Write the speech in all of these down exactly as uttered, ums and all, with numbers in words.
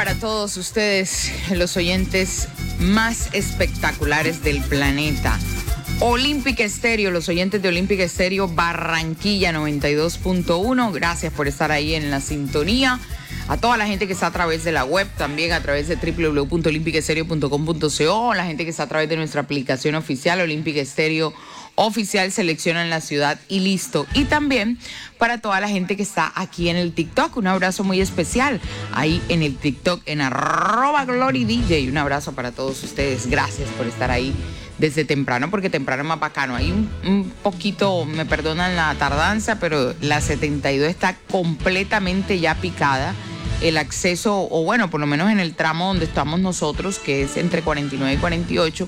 para todos ustedes, los oyentes más espectaculares del planeta. Olímpica Estéreo, los oyentes de Olímpica Estéreo Barranquilla noventa y dos punto uno. Gracias por estar ahí en la sintonía. A toda la gente que está a través de la web, también a través de doble u doble u doble u punto olímpica estéreo punto com punto co, la gente que está a través de nuestra aplicación oficial, Olímpica Estéreo Oficial, selecciona en la ciudad y listo. Y también para toda la gente que está aquí en el TikTok, un abrazo muy especial ahí en el TikTok, en arroba Glory D J. Un abrazo para todos ustedes. Gracias por estar ahí desde temprano, porque temprano es más bacano. Hay un, un poquito, me perdonan la tardanza, pero la setenta y dos está completamente ya picada. El acceso, o bueno, por lo menos en el tramo donde estamos nosotros, que es entre cuarenta y nueve y cuarenta y ocho,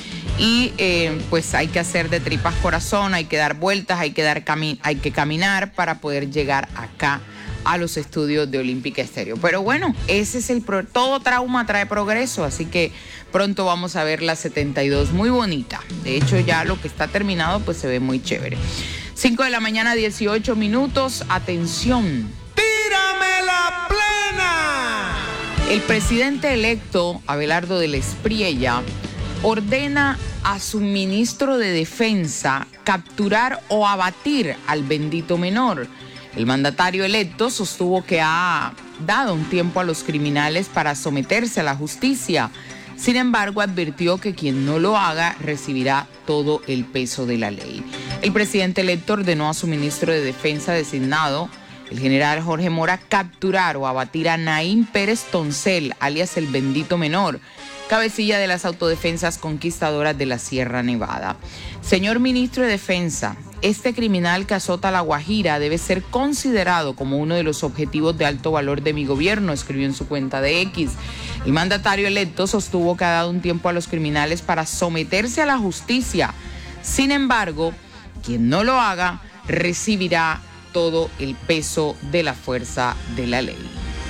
y eh, pues hay que hacer de tripas corazón, hay que dar vueltas, hay que, dar cami- hay que caminar para poder llegar acá a los estudios de Olímpica Estéreo. Pero bueno, ese es el pro- todo trauma trae progreso, así que pronto vamos a ver la setenta y dos muy bonita. De hecho, ya lo que está terminado pues se ve muy chévere. cinco de la mañana, dieciocho minutos. Atención. ¡Tírame la plena! El presidente electo, Abelardo del Espriella, ordena a su ministro de Defensa capturar o abatir al bendito menor. El mandatario electo sostuvo que ha dado un tiempo a los criminales para someterse a la justicia. Sin embargo, advirtió que quien no lo haga recibirá todo el peso de la ley. El presidente electo ordenó a su ministro de Defensa designado, el general Jorge Mora, capturar o abatir a Naín Pérez Toncel, alias el bendito menor, cabecilla de las autodefensas conquistadoras de la Sierra Nevada. Señor ministro de Defensa, este criminal que azota a La Guajira debe ser considerado como uno de los objetivos de alto valor de mi gobierno, escribió en su cuenta de X. El mandatario electo sostuvo que ha dado un tiempo a los criminales para someterse a la justicia. Sin embargo, quien no lo haga recibirá todo el peso de la fuerza de la ley.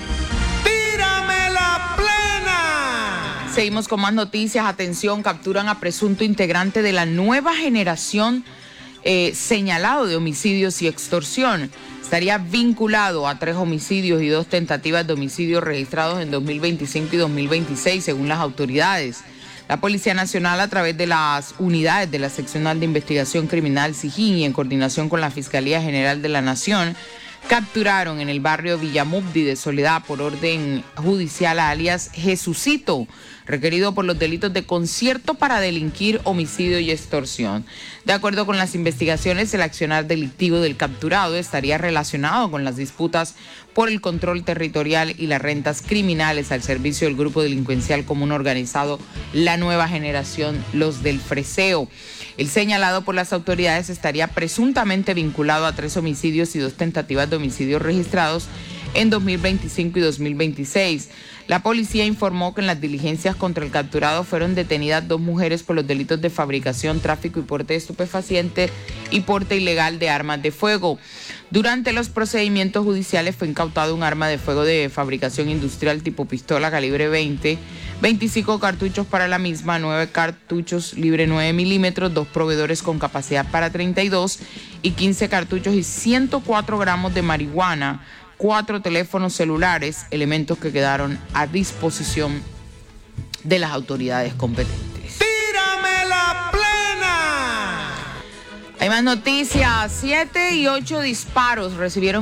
¡Tírame la plena! Seguimos con más noticias. Atención, capturan a presunto integrante de la nueva generación eh, señalado de homicidios y extorsión. Estaría vinculado a tres homicidios y dos tentativas de homicidio registrados en dos mil veinticinco y dos mil veintiséis, según las autoridades. La Policía Nacional, a través de las unidades de la Seccional de Investigación Criminal SIJIN y en coordinación con la Fiscalía General de la Nación, capturaron en el barrio Villamubdi de Soledad por orden judicial a alias Jesucito, requerido por los delitos de concierto para delinquir, homicidio y extorsión. De acuerdo con las investigaciones, el accionar delictivo del capturado estaría relacionado con las disputas por el control territorial y las rentas criminales al servicio del grupo delincuencial común organizado La Nueva Generación, los del Freseo. El señalado por las autoridades estaría presuntamente vinculado a tres homicidios y dos tentativas de homicidio registrados en dos mil veinticinco y dos mil veintiséis. La policía informó que en las diligencias contra el capturado fueron detenidas dos mujeres por los delitos de fabricación, tráfico y porte de estupefacientes y porte ilegal de armas de fuego. Durante los procedimientos judiciales fue incautado un arma de fuego de fabricación industrial tipo pistola calibre veinte, veinticinco cartuchos para la misma, nueve cartuchos libre nueve milímetros, dos proveedores con capacidad para treinta y dos y quince cartuchos y ciento cuatro gramos de marihuana, cuatro teléfonos celulares, elementos que quedaron a disposición de las autoridades competentes. ¡Tírame la plena! Hay más noticias. Siete y ocho disparos recibieron